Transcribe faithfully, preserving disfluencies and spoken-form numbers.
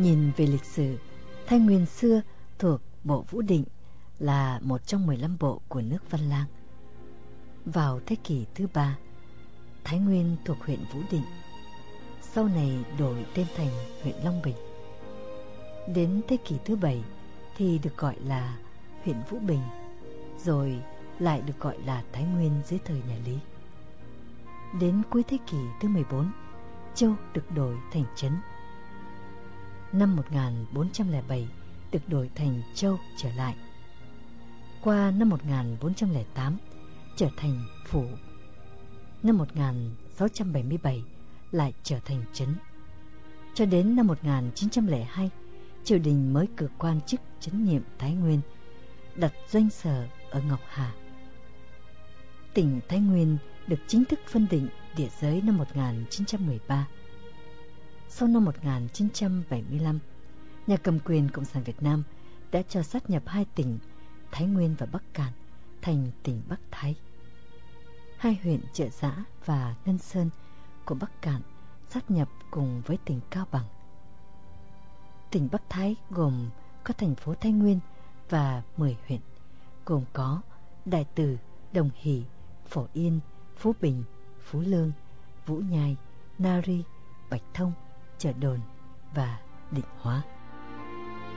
Nhìn về lịch sử, Thái Nguyên xưa thuộc bộ Vũ Định, là một trong mười lăm bộ của nước Văn Lang. Vào thế kỷ thứ ba, Thái Nguyên thuộc huyện Vũ Định, sau này đổi tên thành huyện Long Bình. Đến thế kỷ thứ bảy thì được gọi là huyện Vũ Bình, rồi lại được gọi là Thái Nguyên dưới thời nhà Lý. Đến cuối thế kỷ thứ mười bốn, Châu được đổi thành trấn. Năm một nghìn bốn trăm lẻ bảy được đổi thành Châu trở lại. Qua năm một nghìn bốn trăm lẻ tám trở thành phủ. Năm một nghìn sáu trăm bảy mươi bảy lại trở thành trấn. Cho đến năm một nghìn chín trăm lẻ hai, triều đình mới cử quan chức trấn nhiệm Thái Nguyên, đặt doanh sở ở Ngọc Hà. Tỉnh Thái Nguyên được chính thức phân định địa giới năm một nghìn chín trăm mười ba. Sau năm một nghìn chín trăm bảy mươi lăm, nhà cầm quyền Cộng sản Việt Nam đã cho sát nhập hai tỉnh Thái Nguyên và Bắc Cạn thành tỉnh Bắc Thái. Hai huyện Trợ Giã và Ngân Sơn của Bắc Cạn sát nhập cùng với tỉnh Cao Bằng. Tỉnh Bắc Thái gồm có thành phố Thái Nguyên và mười huyện, gồm có Đại Từ, Đồng Hỷ, Phổ Yên, Phú Bình, Phú Lương, Vũ Nhai, Na Ri, Bạch Thông, Chợ Đồn và Định Hóa.